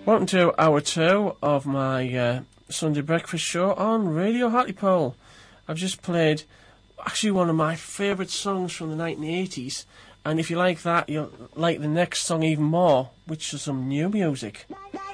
Welcome to hour 2 of my Sunday breakfast show on Radio Hartlepool. I've just played actually one of my favourite songs from the 1980s, and if you like that, you'll like the next song even more, which is some new music.